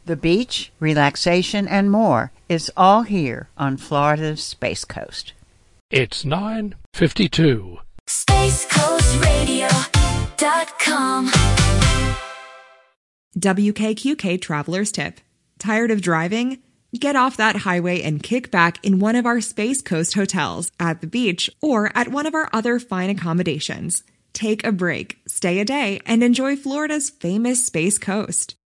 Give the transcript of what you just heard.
The beach, relaxation, and more is all here on Florida's Space Coast. It's 9:52. SpaceCoastRadio.com. WKQK Traveler's Tip. Tired of driving? Get off that highway and kick back in one of our Space Coast hotels, at the beach, or at one of our other fine accommodations. Take a break, stay a day, and enjoy Florida's famous Space Coast.